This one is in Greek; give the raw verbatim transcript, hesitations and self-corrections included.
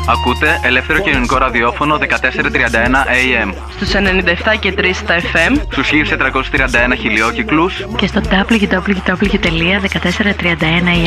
Ακούτε ελεύθερο κοινωνικό ραδιόφωνο δεκατέσσερα τριάντα ένα έι εμ. Στους ενενήντα επτά και τρία στα εφ εμ. Στους χίλια τετρακόσιους τριάντα ένα χιλιόκυκλους. Και στο double-u double-u double-u τελεία δεκατέσσερα τριάντα ένα έι εμ.